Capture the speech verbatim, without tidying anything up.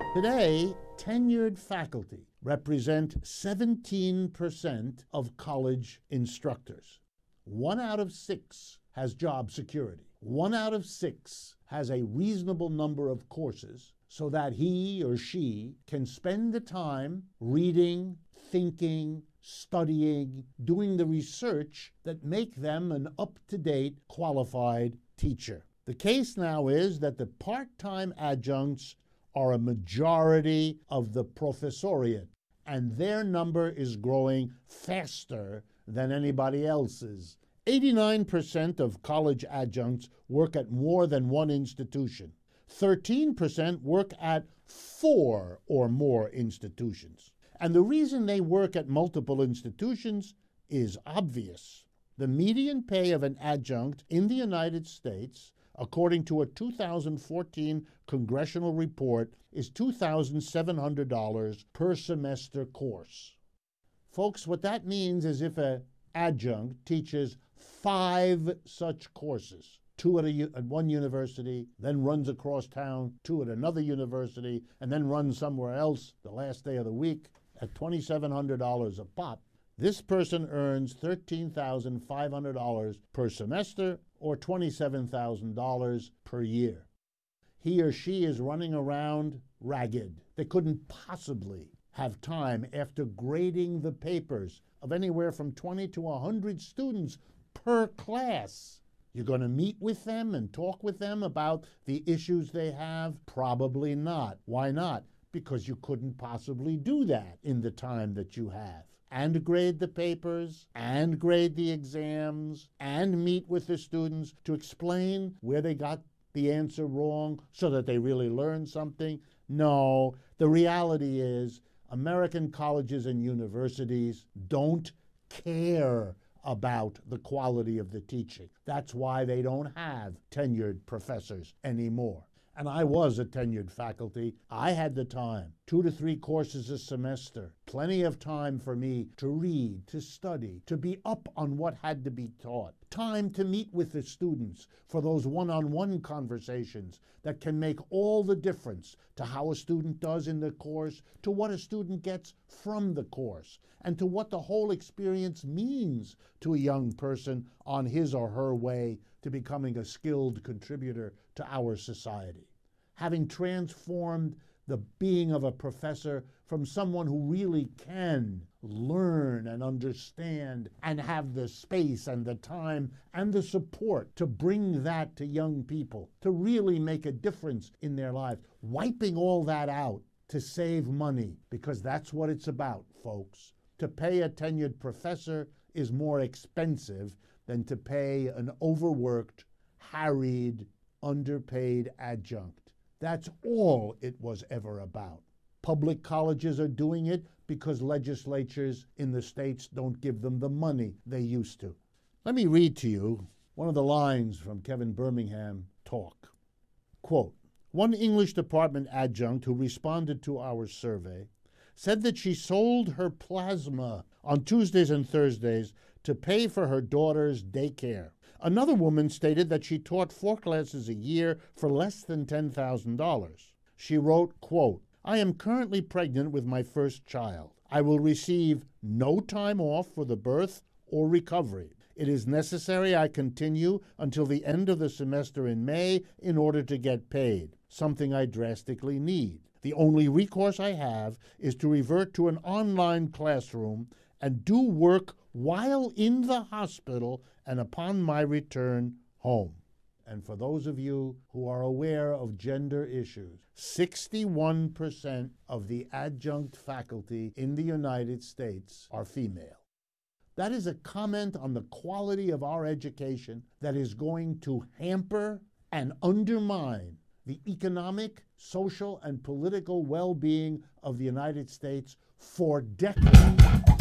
Today, tenured faculty represent seventeen percent of college instructors. One out of six has job security. One out of six has a reasonable number of courses so that he or she can spend the time reading, thinking, studying, doing the research that make them an up-to-date, qualified teacher. The case now is that the part-time adjuncts are a majority of the professoriate, and their number is growing faster than anybody else's. eighty-nine percent of college adjuncts work at more than one institution. thirteen percent work at four or more institutions. And the reason they work at multiple institutions is obvious. The median pay of an adjunct in the United States, according to a two thousand fourteen congressional report, is two thousand seven hundred dollars per semester course. Folks, what that means is if an adjunct teaches five such courses, two at, a, at one university, then runs across town, two at another university, and then runs somewhere else the last day of the week at two thousand seven hundred dollars a pop, this person earns thirteen thousand five hundred dollars per semester or twenty-seven thousand dollars per year. He or she is running around ragged. They couldn't possibly have time after grading the papers of anywhere from twenty to one hundred students per class. You're going to meet with them and talk with them about the issues they have? Probably not. Why not? Because you couldn't possibly do that in the time that you have. And grade the papers, and grade the exams, and meet with the students to explain where they got the answer wrong so that they really learn something. No, the reality is American colleges and universities don't care about the quality of the teaching. That's why they don't have tenured professors anymore. And I was a tenured faculty. I had the time, two to three courses a semester, plenty of time for me to read, to study, to be up on what had to be taught, time to meet with the students for those one-on-one conversations that can make all the difference to how a student does in the course, to what a student gets from the course, and to what the whole experience means to a young person on his or her way to becoming a skilled contributor to our society. Having transformed the being of a professor from someone who really can learn and understand and have the space and the time and the support to bring that to young people, to really make a difference in their lives, wiping all that out to save money, because that's what it's about, folks. To pay a tenured professor is more expensive than to pay an overworked, harried, underpaid adjunct. That's all it was ever about. Public colleges are doing it because legislatures in the states don't give them the money they used to. Let me read to you one of the lines from Kevin Birmingham talk. Quote, one English department adjunct who responded to our survey said that she sold her plasma on Tuesdays and Thursdays to pay for her daughter's daycare. Another woman stated that she taught four classes a year for less than ten thousand dollars. She wrote, quote, I am currently pregnant with my first child. I will receive no time off for the birth or recovery. It is necessary I continue until the end of the semester in May in order to get paid, something I drastically need. The only recourse I have is to revert to an online classroom and do work while in the hospital and upon my return home. And for those of you who are aware of gender issues, sixty-one percent of the adjunct faculty in the United States are female. That is a comment on the quality of our education that is going to hamper and undermine the economic, social, and political well-being of the United States for decades.